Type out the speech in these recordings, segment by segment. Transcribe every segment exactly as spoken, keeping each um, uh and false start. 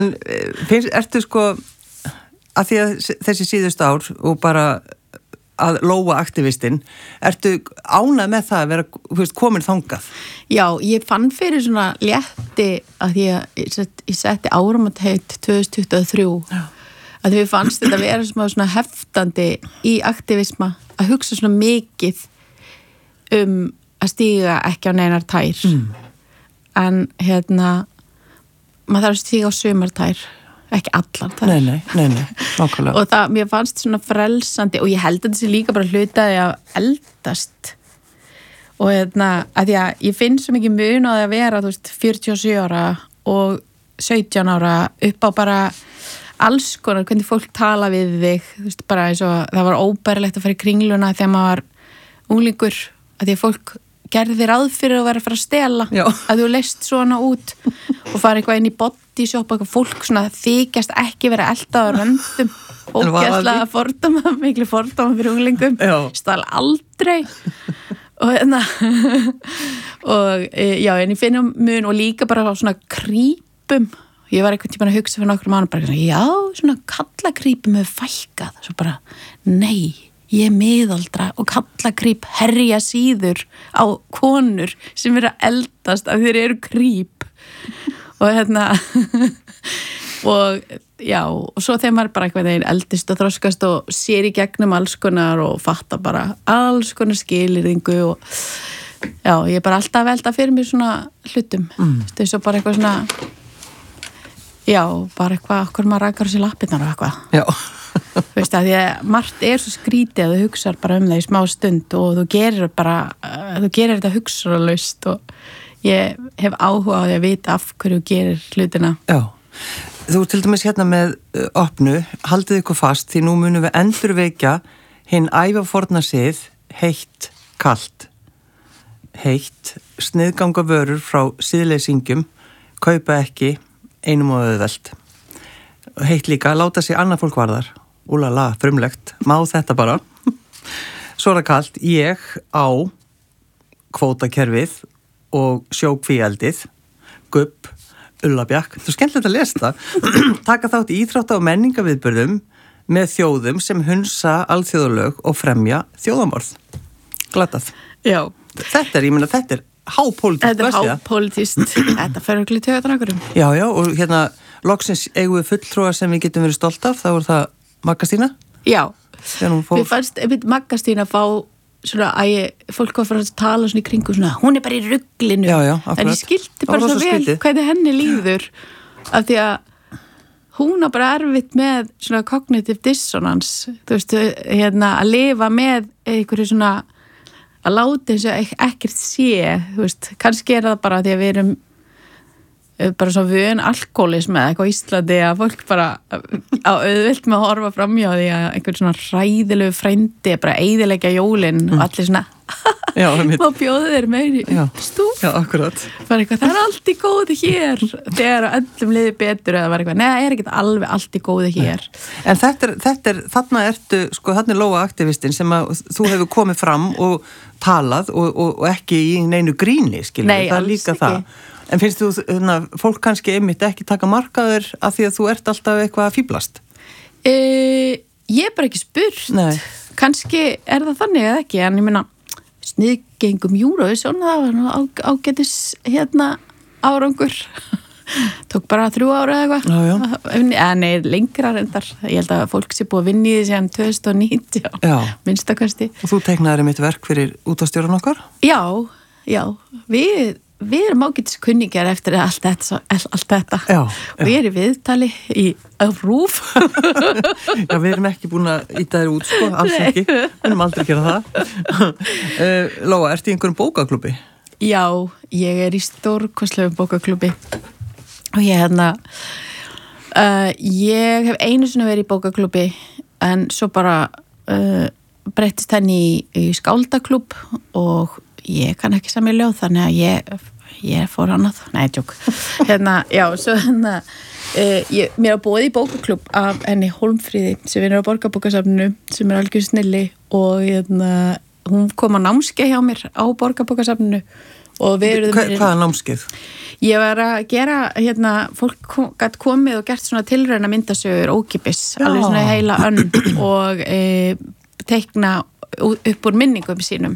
Finnst, ertu sko að því að þessi síðust ár og bara að lóa aktivistinn, ertu ánað með það að vera, þú veist, komin þangað? Já, ég fann fyrir svona létti að því að ég setti, ég setti áramótaheit tvö þúsund tuttugu og þrjú Já. Að því fannst þetta vera svona heftandi í aktivisma að hugsa svona mikið um að stíga ekki á neinar tær mm. en hérna maður þarf að stíga á sumartær ekki allar tær nei, nei, nei, nei, nákvæmlega og það, mér fannst svona frelsandi og ég held að þessi líka bara hlutaði að eldast og hérna, að því að ég finn svo mikið mun á því að vera, þú veist, fjörutíu og sjö ára og sautján ára upp á bara alls konar, hvernig fólk tala við þig, þú veist, bara eins og það var óbærilegt að fara í kringluna þegar maður var unglingur, að því að fólk gerði þér ráð fyrir að vera að fara að stela Já. Að þú leist svona út og fara eitthvað inn í bodyshop og fólk svona þykjast ekki vera eldaður röndum og gæslega fordóma, miklu fordóma fyrir unglingum stál aldrei og hérna og já, en ég finna mun og líka bara á svona krípum ég var einhvern tímann að hugsa fyrir nokkur mánu bara svona, já, svona kallakrípum hefur fækkað, svo bara, nei ég er miðaldra og kallakríp herja síður á konur sem eru að eldast af þeir eru kríp og hérna og já, og svo þegar maður bara eitthvað þeir eldist og þroskast og sér í gegnum alls konar og fattar bara alls konar skilyrðingu og já, ég er bara alltaf að velta fyrir mér svona hlutum mm. þess að bara eitthvað svona já, bara eitthvað okkur maður rækar sér lappirnar og eitthvað já þú veist að því að margt er svo skrítið að þú hugsar bara um það í smá stund og þú gerir bara, þú gerir þetta hugsunarlaust og ég hef áhuga á því að vita af hverju þú gerir hlutina. Já, þú til dæmis hérna með opnu, haldið ykkur fast því nú munum við endurvekja hinn ævaforna sið heitt, kalt, heitt, sniðganga vörur frá síðleysingjum, kaupa ekki, einum og auðvelt. Heitt líka, láta sig annað fólk varðar. Úlala, frumlegt, má þetta bara svo er það kalt, ég á kvótakerfið og sjókvíeldið gubb, ullabjakk þú er skemmtilegt að lesa taka þátt í íþrótta- og menningaviðburðum með þjóðum sem hunsa alþjóðalög og fremja þjóðamorð glatað Já. þetta er, ég meina, þetta er hápólitískt þetta er hápólitískt þetta fer okkur í töðan já, já, og hérna loksins eigum við fulltrúa sem við getum verið stolt af, þá er það Maggastína? Já, við fannst einmitt Maggastína að fá svona að ég, fólk var fyrir að tala svona í kringu svona, hún er bara í ruglinu já, já, en ég skildi bara svo, svo vel skildi. Hvernig henni líður af því að hún á bara erfitt með svona cognitive dissonance þú veist, hérna að lifa með einhverju svona að láta eins og ekkert sé þú veist, kannski er það bara því að við erum bara svo vön alkoholism eða eitthvað á Íslandi að fólk bara á auðvilt með að horfa framjá því að einhvern svona hræðilegu frændi bara eyðileggja jólin mm. og allir svona má bjóða þér meiri stúf já, akkurat bara eitthvað, það er allt í góði hér þegar öllum liði betur eða var eitthvað, neða, það er ekkert alveg allt í góði hér en þetta er, þetta er, þarna ertu sko, þarna er Lóa aktivistinn sem að þú hefur komið fram og talað og, og, og ekki í neinu gríni skilur, Nei, það er líka ekki. Það En finnst þú, hérna, fólk kannski einmitt ekki taka markaður af því að þú ert alltaf eitthvað að fíblast? E, ég er bara ekki spurt. Nei. Kannski er það þannig eða ekki, en ég meina, sniðgengum Eurovision, það var nú á, ágætis hérna árangur. Tók bara þrjú ára eða eitthvað. Já, já. Eða nei, lengra reyndar. Ég held að fólk sé búið að vinna í því síðan tvö þúsund og nítján. Já. Minnstakasti. Og þú teiknaðir einmitt verk fyrir útvarpsstjórann okkar? Já, já. Við... Við erum ágætis kunningjar eftir allt þetta, allt þetta. Já, já. Og ég er í viðtali í Rúf. Já, við erum ekki búin að íta þér út, sko, alls Nei. Ekki. Við erum aldrei að gera það. uh, Lóa, ertu í einhverjum bókaklúbbi? Já, ég er í stórkostlegum bókaklúbbi. Og ég hérna, uh, ég hef einu sinni verið í bókaklúbbi, en svo bara uh, breyttist henni í, í skáldaklúbb og ég kann ekki samið ljóð, þannig að ég, ég fór annað. Nei, tjók. Hérna, já, svo hérna, uh, ég, mér var búið í bókaklúbb af henni Hólmfríði, sem vinnur á Borgarbókasafninu, sem er algjör snilli og hérna, hún kom að námskeið hjá mér á Borgarbókasafninu og við erum... Hva, hvaða námskeið? Ég var að gera, hérna, fólk kom, gætt komið og gert svona tilrauna myndasögur ókipis, Já. alveg svona heila önn og e, teikna upp úr minningum sínum.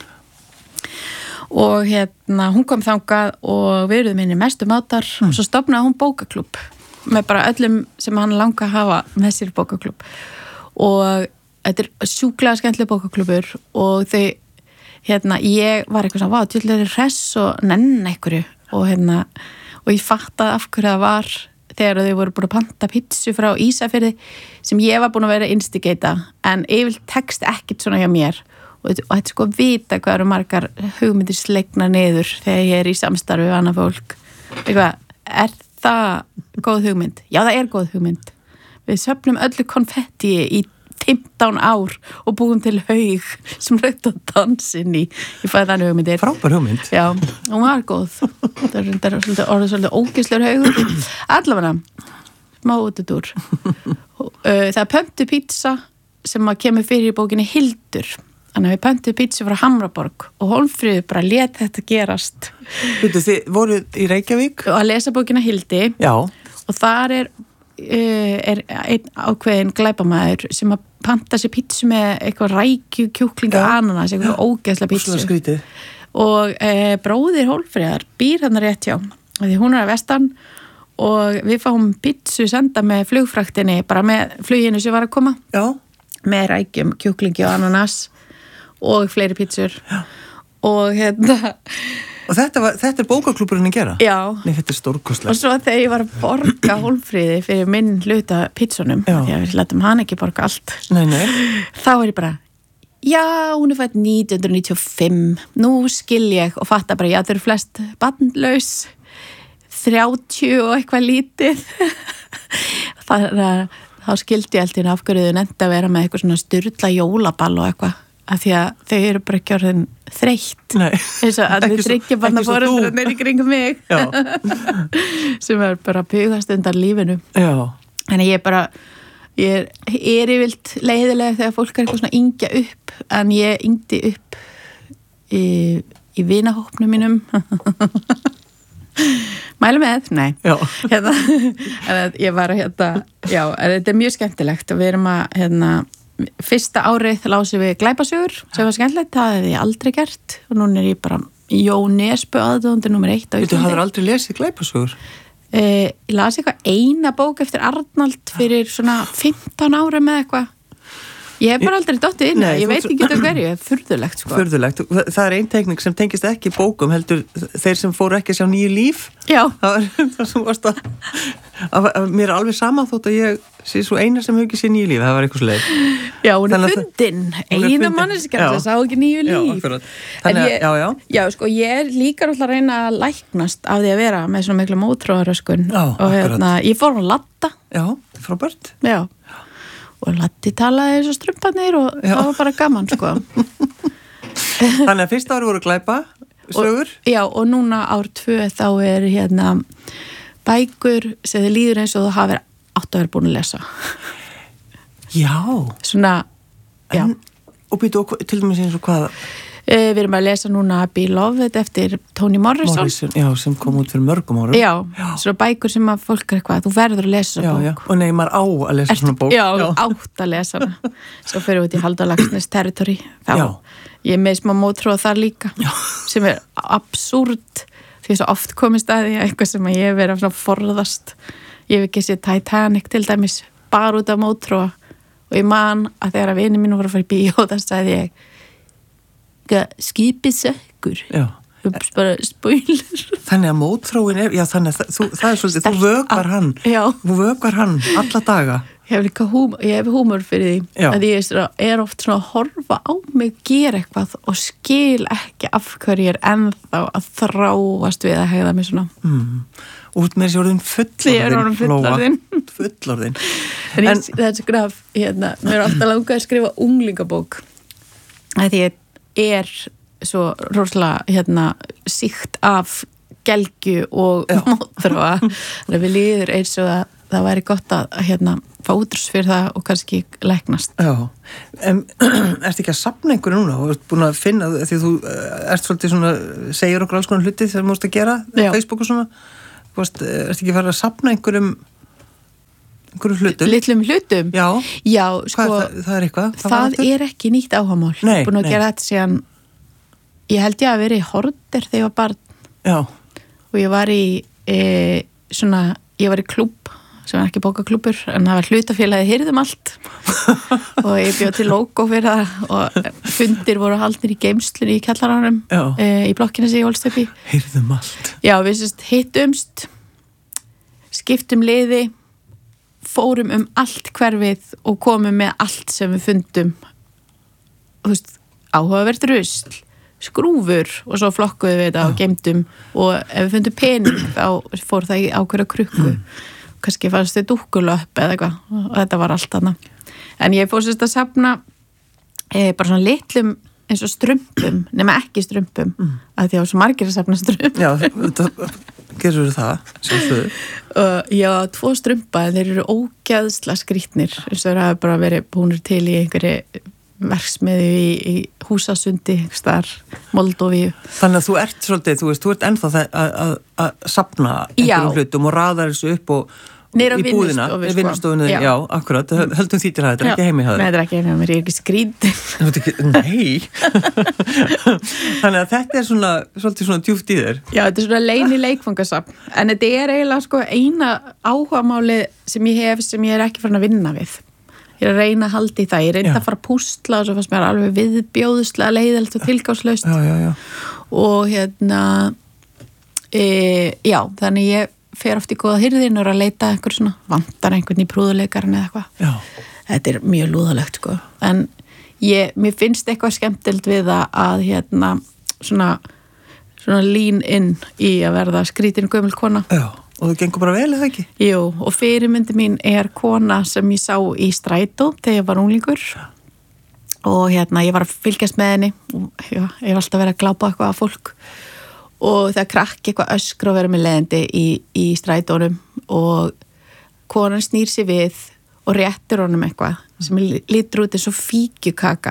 Og hérna, hún kom þangað og við eruðum henni mestu mátar mm. og svo stofnaði hún bókaklúbb með bara öllum sem hann langa að hafa með sér bókaklúbb. Og þetta er sjúklega skemmtileg bókaklúbbur og þau, hérna, ég var eitthvað svona, vá, tjóðlega hress og nenn einhverju og hérna, og ég fattaði af hverju það var þegar þau voru búin að panta pizzu frá Ísafirði sem ég var búin að vera instigata en yfir tekst ekkert svona hjá mér og, og þetta sko vita hvað eru margar hugmyndir slegna niður þegar ég er í samstarfi við annað fólk. Eitthvað, er það góð hugmynd? Já, það er góð hugmynd. Við söfnum öllu konfetti í fimmtán ár og búum til haug sem raut á dansin í ég fæði þannig hugmyndir. Frábær hugmynd. Já, hún var góð. Það er, það er svolítið, orðið svolítið ógeðslegur haugur. Allavega, smá útudúr. Það er pöntu pizza sem að kemur fyrir í bókinni Hildur. Þannig að við pöntu pizza frá Hamraborg og Hólmfríður bara lét þetta gerast. Veitu, þið voruð í Reykjavík? Og að lesa bókina Hildi. Já. Og þar er er einn ákveðin glæpamaður sem að panta sér pítsu með eitthvað rækju, kjúklinga, ja. Ananas, eitthvað ógeðsla pítsu. Og e, bróðir Hólmfríðar býr hann rétt hjá, því hún er að vestan og við fáum pítsu senda með flugfraktinni, bara með fluginu sem var að koma. Já. Með rækjum, kjúklingi og ananas og fleiri pítsur. Já. Og hérna Og þetta, var, þetta er bókaklúbburinn að gera? Já. Nei, þetta er stórkostlegt. Og svo þegar ég var að borga Hólmfríði fyrir minn hluta pítsunum, því að við letum hann ekki borga allt. Nei, nei. Þá er ég bara, já, hún er fætt nítján hundruð níutíu og fimm, nú skil ég og fatta bara, já, þau eru flest barnlaus, þrjátíu og eitthvað lítið. Þannig að þá skildi ég alltaf af hverju þau nefndi að vera með eitthvað svona sturla jólaball og eitthvað. Af því að þau eru bara ekki orðin þreytt eins og að þau tryggja barna foreldrar í kringum mig sem er bara að bugast undan lífinu. Já. Þannig ég bara ég er yfirlt leiðilega þegar fólk er eitthvað svona yngja upp en ég yngdi upp í, í vinahópnum mínum mælu með, nei hérna, ég var að hérna, já, þetta er mjög skemmtilegt og við erum að hérna fyrsta árið lásum við glæpasögur sem var skemmtilegt, það hefði ég aldrei gert og núna er ég bara Jón Nesbø aðdóðandi nummer eitt á Íslandi. Þú hafðir aldrei lesið glæpasögur? Eh, ég las eitthvað eina bók eftir Arnald fyrir svona fimmtán ára með eitthvað. Ég hef bara aldrei dottið inn, Nei, ég veit ekki þetta hverju, það er furðulegt sko. Furðulegt, það er ein teknik sem tengist ekki bókum, heldur þeir sem fóru ekki að sjá Nýju líf. Já. Það var það sem varst að, að, að mér er alveg sama þótt að ég sé svo eina sem hefur ekki sé Nýju líf, það var eitthvað sleið. Já, hún er fundin, eina manneskja sem sá ekki Nýju líf. Já, akkurat. Þannig að, já, já. Já, sko, ég er líka alltaf að reyna að læknast af því að vera með svona miklu mótróðaröskun. Já, og hérna, ég fór að latta. Já, frábært. Já. Og Latti talaði eins og strumpanir og Já. Það var bara gaman, sko. Þannig að fyrsta ári voru glæpa, sögur? Og, já, og núna ár tvö þá er hérna bækur sem þið líður eins og þú hafið átt að vera búin að lesa. Já. Svona, já. En, og býtu, til dæmis eins og hvað? Eh, við erum að lesa núna Beloved eftir Toni Morrison. Morrison, já, sem kom út fyrir mörgum árum. Já, já. Svona bækur sem að fólk er eitthvað, þú verður að lesa já, bók. Já, og nei, maður á að lesa Ert, svona bók. Já, já. átt að lesa hana. Svo fyrir við út í Halldór Laxness territory. Þá, já. Ég er með smá mótróða þar líka, já. Sem er absúrt, því að svo oft komist að því eitthvað sem ég hef verið að forðast. Ég hef ekki séð Titanic til dæmis, bara út af mótróða. Og ég man að þegar að vini mínu voru að fara í bíó, þar sagði ég, skipið sökkur bara spoiler. Þannig að mótþróin er, já þannig að þú, það er svolítið, þú vökvar hann já. Þú vökvar hann alla daga. Ég hef líka húmor, ég hef húmor fyrir því já. Að ég er oft svona að horfa á mig gera eitthvað og skil ekki af hverju ég er ennþá að þráast við að hegða mig svona mm. Út með þessi orðin fullorðin Ég er orðin fullorðin Fullorðin En, en það er svona, hérna, mér er alltaf langað að skrifa unglingabók að því ég er svo rosalega hérna síkt af gelgju og mótþróa þannig að við líður eins og að það væri gott að hérna fá útrús fyrir það og kannski læknast. Já, en ertu ekki að safna einhverju núna og ert búin að finna, því þú ert svolítið svona, segir okkur alls konar hluti þegar þú múst að gera, Já. Facebook og svona, þú veist, ertu ekki að fara að safna einhverjum, einhverjum hlutum? Litlum hlutum? Já. Já, sko. Hvað, það, það er eitthvað? Það, það er ekki nýtt áhugamál. Nei, búin að nei. gera þetta síðan, ég held ég að vera í Horder þegar ég var barn. Já. Og ég var í, e, svona, ég var í klúbb, sem var ekki bókaklúbbur, en það var hlutafélagið Hirðum allt og ég bjóð til logo fyrir það og fundir voru haldnir í geymslunni í kjallaranum e, í blokkinu sem ég holst upp í. Hirðum allt. Já, við sérst hittumst, skiptum liði, fórum um allt hverfið og komum með allt sem við fundum. Þú veist, áhugavert rusl, skrúfur og svo flokkuðum við þetta og geymdum og ef við fundum pening þá fór það í ákveðra krukku. Kannski fannst þau dúkkulöpp eða eitthvað og þetta var allt þarna. En ég fór sérst að safna e, bara svona litlum eins og strumpum, nema ekki strumpum mm. að því að svo margir að safna strumpum. Já, þetta gerur það, sjálfsögðu. Og ég á tvo strumpa en þeir eru ógeðsla skrýtnir eins og þeir hafa bara verið búnir til í einhverju verksmiði í, í Húsasundi, staðar, Moldóvíu. Þannig að þú ert svolítið, þú veist, þú ert ennþá það að, að, að safna einhverjum hlutum og raða þessu upp og Nýra í búðina, í vinnustofunni, já. já, akkurat, höldum því til það, þetta er ekki heimi hjá þér. Nei, þetta er ekki heimi hjá mér, ég er ekki skrýtin. Nei, þannig að þetta er svona, svolítið svona djúpt í þér. Já, þetta er svona leyni leikfangasafn, en þetta er eiginlega sko eina áhugamáli sem ég hef sem ég er ekki farin að vinna við. Ég er að reyna að halda í það, ég reyndi að fara að púsla og svo fannst mér alveg viðbjóðslega leiðilt og tilgangslaust. Já, já, já. Og hérna, e, já, þannig ég fer oft í góða hirðin og er að leita einhver svona, vantar einhvern í prúðuleikarinn eða eitthvað. Já. Þetta er mjög lúðalegt, sko. En ég, mér finnst eitthvað skemmtilegt við það að, hérna, svona, svona lean in í að verða skrítin gömul kona. Já, og það gengur bara vel, eða ekki? Jú, og fyrirmyndi mín er kona sem ég sá í strætó þegar ég var unglingur. Og hérna, ég var að fylgjast með henni og já, ég var alltaf verið að glápa eitthvað af fólk. Og það krakki eitthvað öskra og vera með leiðandi í, í strætónum og konan snýr sér við og réttir honum eitthvað sem lítur út eins og fíkjukaka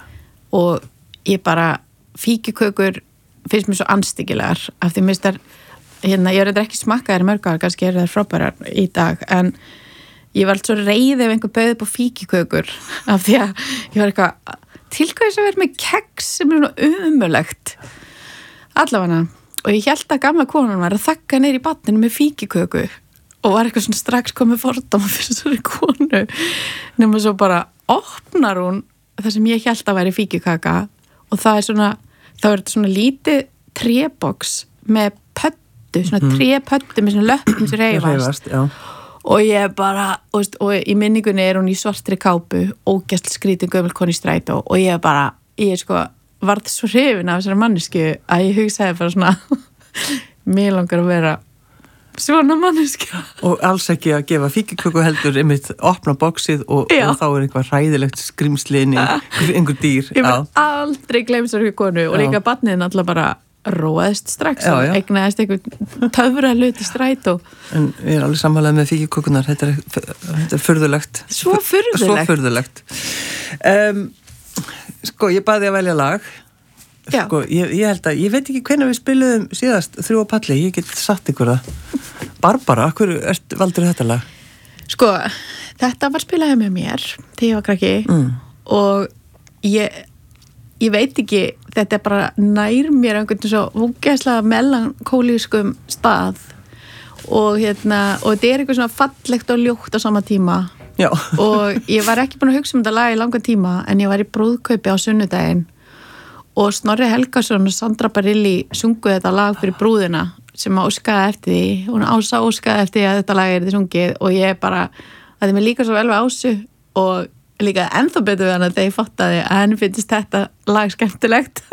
og ég bara, fíkjukökur finnst mér svo anstíkilegar af því mér þar, hérna, ég er eitthvað ekki smakkaðar í mörg ár, kannski er það frábærar í dag, en ég var alltaf svo reið ef einhver bauði upp á fíkjukökur af því að ég var eitthvað, til hvað þess að vera með keks sem er svona umulegt. Allavega, og ég held að gamla konan var að þakka neyri í batninu með fíkiköku og var eitthvað svona strax komið fordóma fyrir svona konu nema svo bara opnar hún það sem ég held að væri fíkikaka og það er svona, þá er þetta svona lítið tréboks með pöttu, svona mm. trépöttu með svona löppum sem reyfast og ég bara, og, og í minningunni er hún í svartri kápu ógæsl skrítin gömul konu í strætó og ég bara, ég er sko varð svo hrifin af þessari mannesku að ég hugsaði bara svona mér langar að vera svona manneska. Og alls ekki að gefa fíkiköku heldur einmitt opna boxið og, og þá er eitthvað hræðilegt skrimsliðni, einhver dýr. Ég vil aldrei gleyma þessari konu og líka barniðin alltaf bara róaðist strax já, já. Og eignaðist eitthvað töfra hluti strætó. En ég er alveg sammálaðið með fíkikökunar, þetta er, þetta er furðulegt. Svo furðulegt. Svo furðulegt. Um, Sko, ég baði að velja lag. Sko, ég, ég held að, ég veit ekki hvenær við spiluðum síðast þrjú á palli, ég get satt ykkur það. Barbara, hverju ert valdur þetta lag? Sko, þetta var spilaði með mér þegar ég var krakki mm. og ég, ég veit ekki, þetta er bara nær mér einhvern svo ógeðslega melankólískum stað og hérna, og þetta er eitthvað svona fallegt og ljótt á sama tíma. Já. Og ég var ekki búin að hugsa um þetta lag í langan tíma en ég var í brúðkaupi á sunnudaginn og Snorri Helgason og Sandra Barilli sunguð þetta lag fyrir brúðina sem óskaði eftir því, hún Ása óskaði eftir því að þetta lag er þið sungið og ég bara, það er mér líka svo vel við Ásu og líka ennþá betur við hann að þegar ég fattaði að henni finnst þetta lag skemmtilegt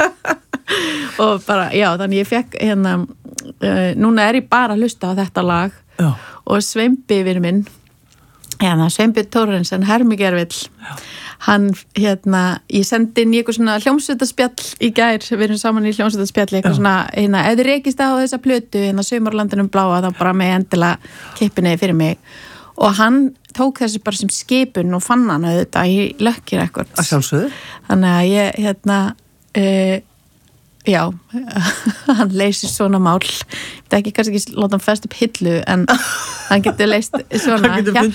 og bara, já, þannig ég fekk hérna, uh, núna er ég bara að hlusta á þetta lag já. Og Sveimbi vinur minn hérna, Sveinbjörn Thorrensen, hermigervill hann, hérna, ég sendi inn í eitthvað svona hljómsveitaspjall í gær, við erum saman í hljómsveitaspjalli eitthvað svona, hérna, ef þið rekist á þessa plötu hérna Sumarlandinum bláa, þá bara með endilega kippinni fyrir mig og hann tók þessi bara sem skipun og fann hann auðvitað í Lucky Records. Að sjálfsögðu. Þannig að ég, hérna, uh, já, hann leysir svona mál. Þetta er ekki kannski ekki láta hann fest upp hillu, en hann getur leist svona hann getur fundið